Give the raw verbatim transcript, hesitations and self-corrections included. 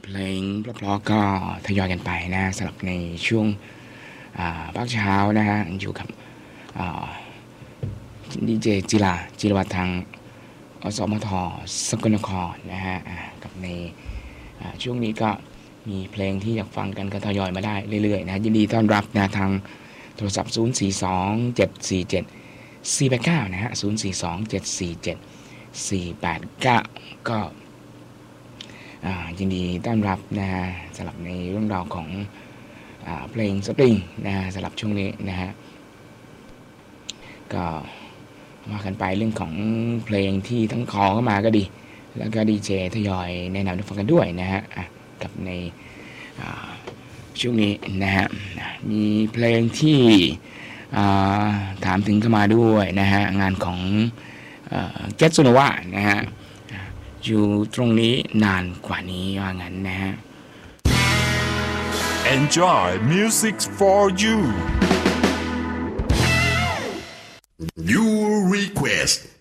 เพลงเพราะๆก็ทยอยกันไปนะสำหรับในช่วงภาคเช้านะฮะอยู่กับดีเจจิราจิรวัฒน์ทางอสมทสกลนครนะฮะกับในช่วงนี้ก็มีเพลงที่อยากฟังกันก็ทยอยมาได้เรื่อยๆนะยินดีต้อนรับนะทางโทรศัพท์ศูนย์ สี่ สอง เจ็ด สี่ เจ็ด สี่ แปด เก้านะฮะศูนย์ สี่ สอง เจ็ด สี่ เจ็ด สี่ แปด เก้าก็ยินดีต้อนรับนะฮะสำหรับในเรื่องราวของเพลงสตริงนะฮะสำหรับช่วงนี้นะฮะก็ว่ากันไปเรื่องของเพลงที่ทั้งคอเข้ามาก็ดีแล้วก็ดีเจทยอยแนะนำให้ฟังกันด้วยนะฮะกับในช่วงนี้นะฮะมีเพลงที่ถามถึงเข้ามาด้วยนะฮะงานของเกตสุนวะนะฮะอยู่ตรงนี้นานกว่านี้ว่างั้นนะฮะ Enjoy music for you. Your request